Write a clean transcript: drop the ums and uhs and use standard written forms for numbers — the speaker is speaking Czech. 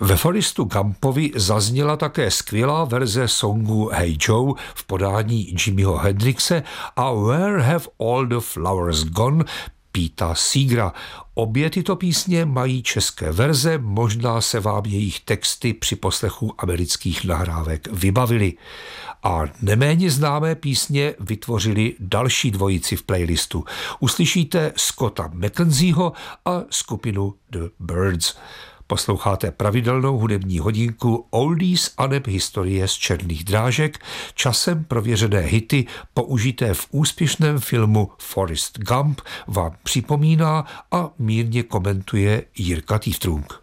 Ve Forrestu Gumpovi zazněla také skvělá verze songu Hey Joe v podání Jimmyho Hendrixe a Where Have All the Flowers Gone Peta Seegera. Obě tyto písně mají české verze, možná se vám jejich texty při poslechu amerických nahrávek vybavily. A neméně známé písně vytvořili další dvojici v playlistu. Uslyšíte Scotta McKenzieho a skupinu The Byrds. Posloucháte pravidelnou hudební hodinku Oldies aneb historie z černých drážek, časem prověřené hity použité v úspěšném filmu Forrest Gump vám připomíná a mírně komentuje Jirka Tývtrunk.